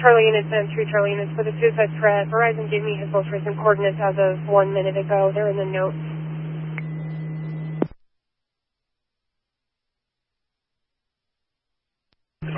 Charlie units and 3 Charlie units for the suicide threat. Verizon gave me his most recent coordinates as of 1 minute ago. They're in the notes.